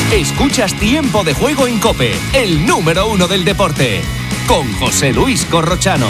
Escuchas Tiempo de Juego en COPE, el número 1 del deporte, con José Luis Corrochano.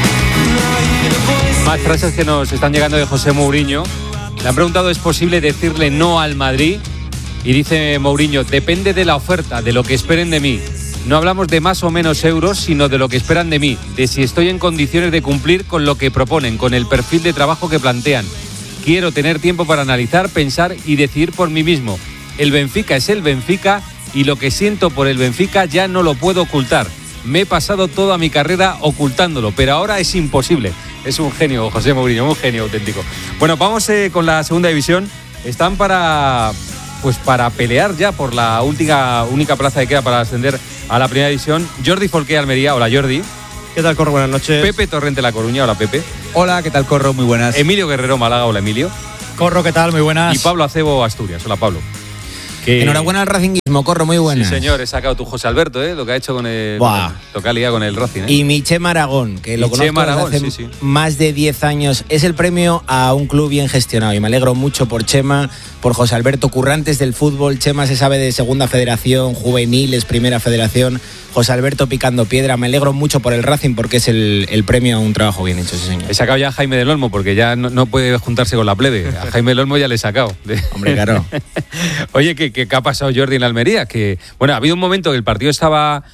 Más frases que nos están llegando de José Mourinho. Le han preguntado, ¿es posible decirle no al Madrid? Y dice Mourinho, depende de la oferta, de lo que esperen de mí. No hablamos de más o menos euros, sino de lo que esperan de mí, de si estoy en condiciones de cumplir con lo que proponen, con el perfil de trabajo que plantean. Quiero tener tiempo para analizar, pensar y decidir por mí mismo. El Benfica es el Benfica y lo que siento por el Benfica ya no lo puedo ocultar. Me he pasado toda mi carrera ocultándolo, pero ahora es imposible. Es un genio, José Mourinho, un genio auténtico. Bueno, vamos con la segunda división. Están para pelear ya por la única plaza que queda para ascender a la primera división. Jordi Folqué, Almería. Hola, Jordi. ¿Qué tal, Corro? Buenas noches. Pepe Torrente, La Coruña. Hola, Pepe. Hola, ¿qué tal, Corro? Muy buenas. Emilio Guerrero, Málaga. Hola, Emilio. Corro, ¿qué tal? Muy buenas. Y Pablo Acebo, Asturias. Hola, Pablo. Enhorabuena al racinguismo, Corro, muy buenas. Sí, señor, he sacado tu José Alberto, lo que ha hecho con el... Lo que ha liado con el Racing, Y mi Chema Aragón, que lo conozco desde hace más de 10 años. Es el premio a un club bien gestionado y me alegro mucho por Chema, por José Alberto, currantes del fútbol. Chema se sabe de segunda federación, juveniles, primera federación. José Alberto picando piedra. Me alegro mucho por el Racing porque es el premio a un trabajo bien hecho, sí, señor. He sacado ya a Jaime del Olmo porque ya no puede juntarse con la plebe. A Jaime del Olmo ya le he sacado. Hombre, claro. Oye, ¿qué ha pasado, Jordi, en Almería? Que, bueno, ha habido un momento que el partido estaba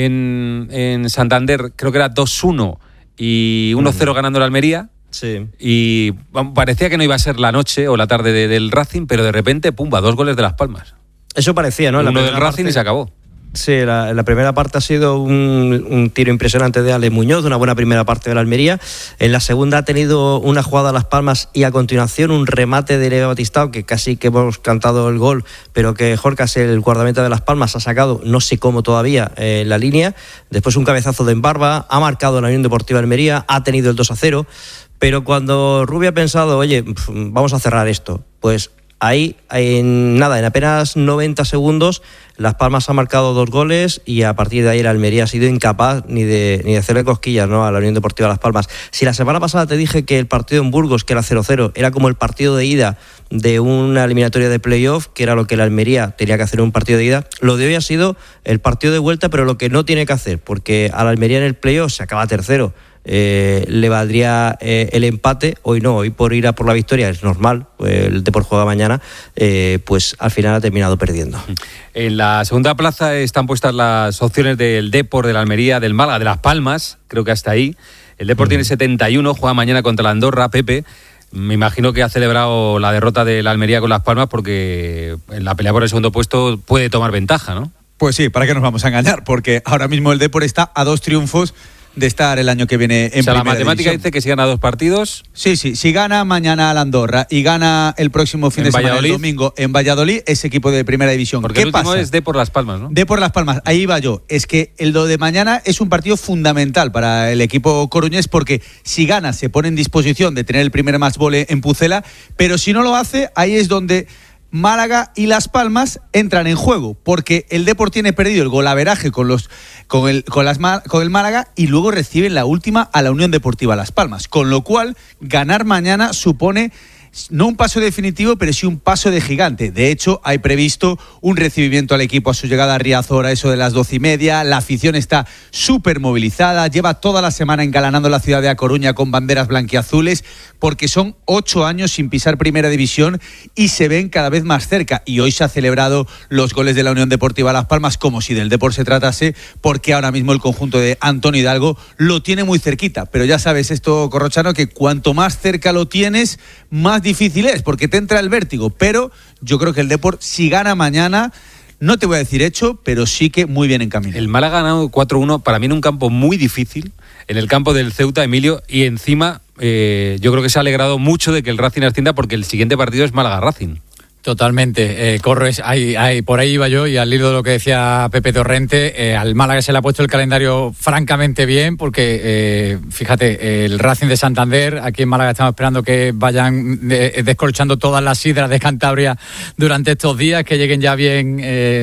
en Santander, creo que era 2-1 y 1-0 ganando la Almería. Sí. Y parecía que no iba a ser la noche o la tarde del Racing, pero de repente, pumba, 2 goles de Las Palmas. Eso parecía, ¿no? Uno del Racing y se acabó. Sí, la primera parte ha sido un tiro impresionante de Ale Muñoz, una buena primera parte de la Almería. En la segunda ha tenido una jugada a Las Palmas y a continuación un remate de Leo Batistao, que casi que hemos cantado el gol, pero que Jorcas, el guardameta de Las Palmas, ha sacado, no sé cómo todavía, la línea. Después un cabezazo de Embarba, ha marcado la Unión Deportiva Almería, ha tenido el 2-0, pero cuando Rubio ha pensado, oye, vamos a cerrar esto, pues ahí, en apenas 90 segundos, Las Palmas ha marcado 2 goles y a partir de ahí la Almería ha sido incapaz ni de hacerle cosquillas, ¿no?, a la Unión Deportiva Las Palmas. Si la semana pasada te dije que el partido en Burgos, que era 0-0, era como el partido de ida de una eliminatoria de playoff, que era lo que la Almería tenía que hacer en un partido de ida, lo de hoy ha sido el partido de vuelta, pero lo que no tiene que hacer, porque a la Almería en el playoff se acaba tercero. Le valdría el empate, hoy no, hoy por ir a por la victoria es normal, el Depor juega mañana, pues al final ha terminado perdiendo. En la segunda plaza están puestas las opciones del Depor, de la Almería, del Málaga, de Las Palmas, creo que hasta ahí. El Depor tiene 71, juega mañana contra la Andorra. Pepe, me imagino que ha celebrado la derrota de la Almería con Las Palmas porque en la pelea por el segundo puesto puede tomar ventaja, ¿no? Pues sí, ¿para qué nos vamos a engañar? Porque ahora mismo el Depor está a 2 triunfos de estar el año que viene en primera la matemática división. dice que si gana 2 partidos... Sí, si gana mañana al Andorra y gana el próximo fin de semana, el domingo, en Valladolid, es equipo de primera división. Porque el último es Depor Las Palmas, ¿no? Depor Las Palmas, ahí iba yo. Es que lo de mañana es un partido fundamental para el equipo coruñés porque si gana se pone en disposición de tener el primer match ball en Pucela, pero si no lo hace, ahí es donde Málaga y Las Palmas entran en juego, porque el Depor tiene perdido el golaveraje con el Málaga y luego reciben la última a la Unión Deportiva Las Palmas, con lo cual ganar mañana supone no un paso definitivo, pero sí un paso de gigante. De hecho, hay previsto un recibimiento al equipo a su llegada a Riazor a eso de las 12:30. La afición está súper movilizada, lleva toda la semana engalanando la ciudad de A Coruña con banderas blanquiazules, porque son 8 años sin pisar primera división y se ven cada vez más cerca. Y hoy se ha celebrado los goles de la Unión Deportiva Las Palmas como si del Depor se tratase, porque ahora mismo el conjunto de Antonio Hidalgo lo tiene muy cerquita. Pero ya sabes esto, Corrochano, que cuanto más cerca lo tienes, más difícil es, porque te entra el vértigo. Pero yo creo que el Depor, si gana mañana, no te voy a decir hecho, pero sí que muy bien encaminado. El Málaga ha ganado 4-1, para mí en un campo muy difícil, en el campo del Ceuta, Emilio, y encima yo creo que se ha alegrado mucho de que el Racing ascienda porque el siguiente partido es Málaga-Racing. Totalmente, Corres, por ahí iba yo, y al hilo de lo que decía Pepe Torrente, al Málaga se le ha puesto el calendario francamente bien, porque fíjate, el Racing de Santander, aquí en Málaga estamos esperando que vayan descorchando todas las sidras de Cantabria durante estos días, que lleguen ya bien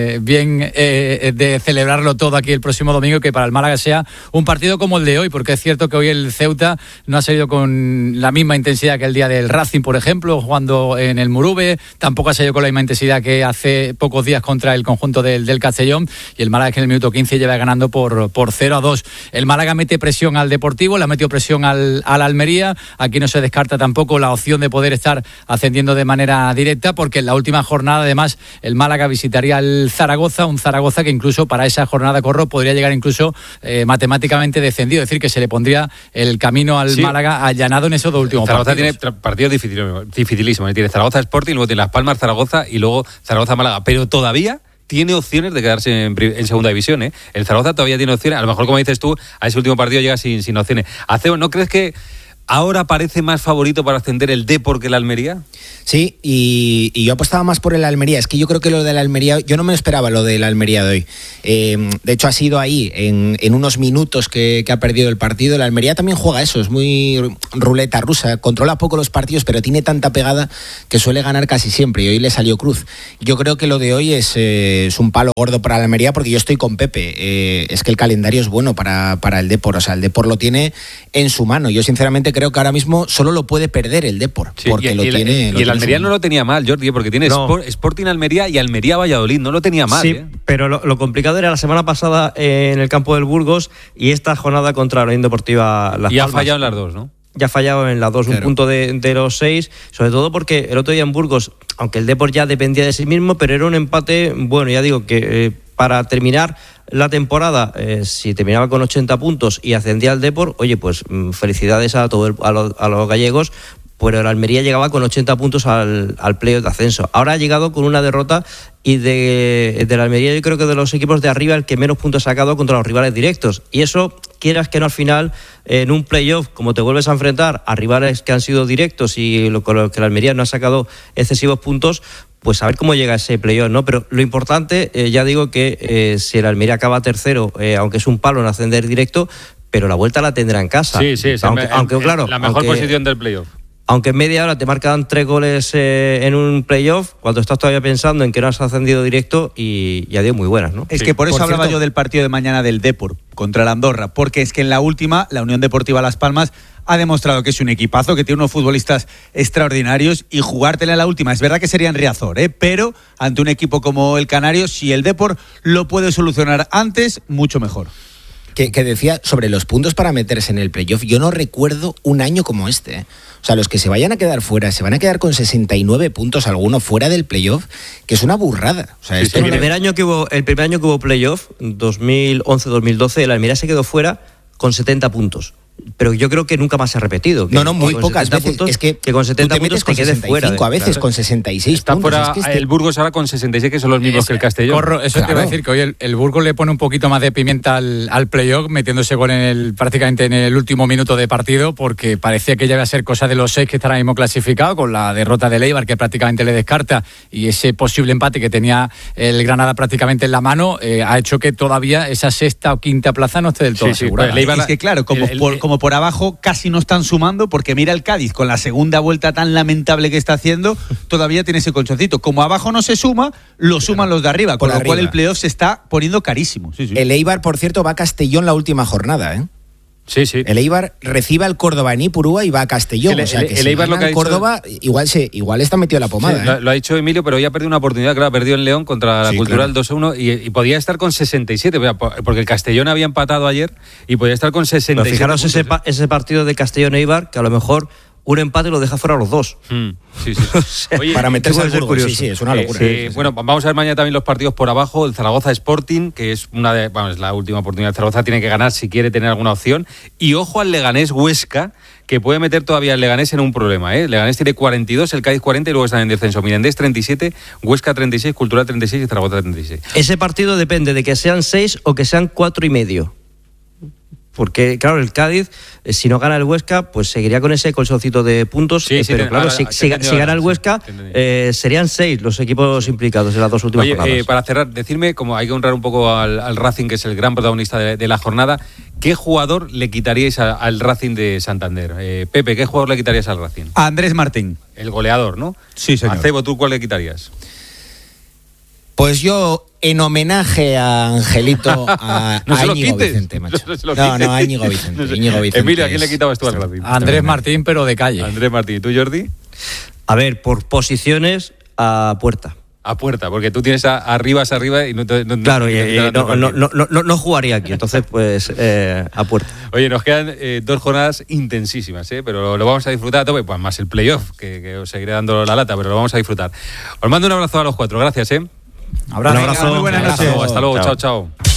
de celebrarlo todo aquí el próximo domingo, y que para el Málaga sea un partido como el de hoy, porque es cierto que hoy el Ceuta no ha salido con la misma intensidad que el día del Racing, por ejemplo, jugando en el Murube, tampoco ha pasa yo con la misma intensidad que hace pocos días contra el conjunto del Castellón, y el Málaga que en el minuto 15 lleva ganando por 0-2. El Málaga mete presión al Deportivo, le ha metido presión al Almería. Aquí no se descarta tampoco la opción de poder estar ascendiendo de manera directa, porque en la última jornada además el Málaga visitaría el Zaragoza, un Zaragoza que incluso para esa jornada Corro podría llegar incluso matemáticamente descendido, es decir, que se le pondría el camino al Málaga allanado en esos dos últimos Zaragoza partidos. tiene partidos dificilísimos, tiene Zaragoza Sporting, luego tiene Las Palmas Zaragoza y luego Zaragoza Málaga, pero todavía tiene opciones de quedarse en segunda división, ¿eh? El Zaragoza todavía tiene opciones, a lo mejor como dices tú, a ese último partido llega sin opciones. Acebo, ¿no crees que ahora parece más favorito para ascender el Depor que el Almería? Sí, y yo apostaba más por el Almería. Es que yo creo que lo del Almería, yo no me esperaba lo del Almería de hoy. De hecho, ha sido ahí, en unos minutos que ha perdido el partido. El Almería también juega eso, es muy ruleta rusa, controla poco los partidos, pero tiene tanta pegada que suele ganar casi siempre, y hoy le salió cruz. Yo creo que lo de hoy es un palo gordo para el Almería, porque yo estoy con Pepe. Es que el calendario es bueno para el Depor, o sea, el Depor lo tiene en su mano. Yo sinceramente creo que ahora mismo solo lo puede perder el Depor, porque lo tiene. Y el Almería no lo tenía mal, Jordi, porque tiene Sporting Almería y Almería Valladolid, no lo tenía mal. Sí, pero lo complicado era la semana pasada en el campo del Burgos y esta jornada contra la Unión Deportiva Las Palmas. Y ha fallado en las dos, ¿no? Ya ha fallado en las dos, claro. Un punto de los 6, sobre todo porque el otro día en Burgos, aunque el Depor ya dependía de sí mismo, pero era un empate, bueno, ya digo que para terminar la temporada, si terminaba con 80 puntos y ascendía al Depor, oye, pues felicidades a los gallegos, pero el Almería llegaba con 80 puntos al playoff de ascenso. Ahora ha llegado con una derrota, y de la Almería yo creo que de los equipos de arriba el que menos puntos ha sacado contra los rivales directos. Y eso, quieras que no, al final, en un playoff, como te vuelves a enfrentar a rivales que han sido directos y con los que la Almería no ha sacado excesivos puntos, pues a ver cómo llega ese playoff, ¿no? Pero lo importante, ya digo que si el Almería acaba tercero, aunque es un palo en ascender directo, pero la vuelta la tendrá en casa. Sí, aunque claro, la mejor posición del playoff. Aunque en media hora te marcan 3 goles en un playoff, cuando estás todavía pensando en que no has ascendido directo, y ya dio muy buenas, ¿no? Es que por eso hablaba yo del partido de mañana del Depor contra el Andorra, porque es que en la última, la Unión Deportiva Las Palmas ha demostrado que es un equipazo, que tiene unos futbolistas extraordinarios, y jugártela en la última, es verdad que sería en Riazor, pero ante un equipo como el Canario, si el Depor lo puede solucionar antes, mucho mejor. Que decía sobre los puntos para meterse en el playoff, yo no recuerdo un año como este. O sea, los que se vayan a quedar fuera, se van a quedar con 69 puntos alguno fuera del playoff, que es una burrada. O sea, el primer año que hubo playoff, 2011-2012, el Almería se quedó fuera con 70 puntos. Pero yo creo que nunca más se ha repetido. Muy pocas veces. Es que con 70 puntos te quedes fuera. A veces, claro, con 66 está puntos. Fuera es que el Burgos ahora con 66, que son los mismos que el Castellón. Eso claro. Te iba a decir que hoy el Burgos le pone un poquito más de pimienta al playoff, metiéndose gol prácticamente en el último minuto de partido, porque parecía que ya iba a ser cosa de los 6 que están ahora mismo clasificados, con la derrota del Eibar, que prácticamente le descarta, y ese posible empate que tenía el Granada prácticamente en la mano, ha hecho que todavía esa sexta o quinta plaza no esté del todo asegurada. Pues es que claro, como por abajo casi no están sumando, porque mira el Cádiz con la segunda vuelta tan lamentable que está haciendo, todavía tiene ese colchoncito. Como abajo no se suma, lo suman los de arriba, con lo cual el playoff se está poniendo carísimo. Sí. El Eibar, por cierto, va a Castellón la última jornada, ¿eh? Sí. El Eibar recibe al Córdoba en Ipurúa y va a Castellón. O sea, que el Eibar, lo que ha Córdoba, dicho, igual está metido la pomada. Sí, lo ha dicho Emilio, pero hoy ha perdido una oportunidad, claro, ha perdido en León contra la Cultural 2-1 y podía estar con 67, porque el Castellón había empatado ayer y podía estar con 67. Pero fijaros ese partido de Castellón-Eibar, que a lo mejor un empate lo deja fuera a los dos. Sí. Oye, para meterse al Burgos, sí, es una locura. Bueno, vamos a ver mañana también los partidos por abajo. El Zaragoza Sporting, que es es la última oportunidad. El Zaragoza tiene que ganar si quiere tener alguna opción. Y ojo al Leganés Huesca, que puede meter todavía el Leganés en un problema. El Leganés tiene 42, el Cádiz 40 y luego están en descenso. Mirandés 37, Huesca 36, Cultural 36 y Zaragoza 36. Ese partido depende de que sean 6 o que sean 4,5. Porque, claro, el Cádiz, si no gana el Huesca, pues seguiría con ese colchoncito de puntos. Pero claro, si gana el Huesca, serían 6 los equipos implicados en las dos últimas jornadas. Para cerrar, decirme, como hay que honrar un poco al Racing, que es el gran protagonista de la jornada, ¿qué jugador le quitaríais al Racing de Santander? Pepe, ¿qué jugador le quitarías al Racing? A Andrés Martín. El goleador, ¿no? Sí, señor. Acebo, ¿tú cuál le quitarías? Pues yo, en homenaje a Angelito, a Íñigo Vicente, macho. No, a Íñigo Vicente. Emilio, ¿a quién le quitabas tú al Racing? Andrés Martín, pero de calle. Andrés Martín. ¿Y tú, Jordi? A ver, por posiciones, a puerta. A puerta, porque tú tienes arriba y no claro, no jugaría aquí, entonces pues a puerta. Oye, nos quedan 2 jornadas intensísimas, pero lo vamos a disfrutar a tope, pues más el playoff, que os seguiré dando la lata, pero lo vamos a disfrutar. Os mando un abrazo a los 4, gracias. Un abrazo. Muy buenas noches. Hasta luego, chao.